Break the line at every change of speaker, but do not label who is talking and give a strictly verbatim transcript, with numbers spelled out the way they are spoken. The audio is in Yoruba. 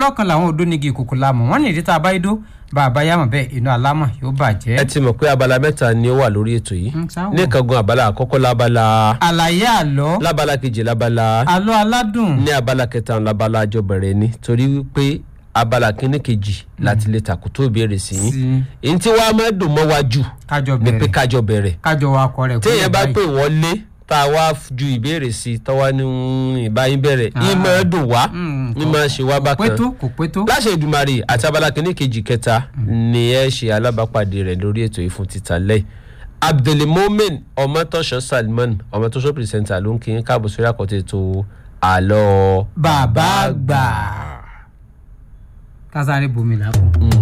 lọ́kàn làwọn odó nígi ìkòkò lámọ̀ wọ́n ní ìdí tá a bá idó bàbá yàmọ̀ bẹ́ẹ̀ inú alámọ̀ yóò bàjẹ́.
ẹ ti mọ̀ pé abala mẹ́ta ni ó wà lórí ètò yìí ní kankan abala àkọ́kọ́ lábala
àlàyé àlọ́
lábala kejì lábala
àlọ́ aládùn
ní abala kẹta lábala àjọbẹ̀rẹ̀ ni torí wípé abala kíní kejì láti lè tàkùtò ìbéèrè sí yín èyí tí wàá máa dùn mọ́ wájú ni pé kájọ bẹ̀rẹ̀
kájọ wa kọ rẹ̀
téèyàn bá pè wọ́n lé tá a wá ju ìbéèrè sí tọ́wá ní ìbáyín bẹ̀rẹ̀ ìmọ̀ dùn wá ìmọ̀ ṣe wá bákan láṣẹ Èdùmàrè àti abala kíní kejì kẹta ni ẹ ṣe alábàápàdé rẹ̀ lórí ètò yìí fún títà lẹ́yìn Abdulmomen Ọmọtọ́ṣọ́ Salman Ọmọtọ́ṣọ́ pìrìsẹ́ńtà ló ń kí n káàbọ̀ sórí àkọ́tẹ̀ ètò àlọ́
bàbá àgbà kásáré bomi làákùn.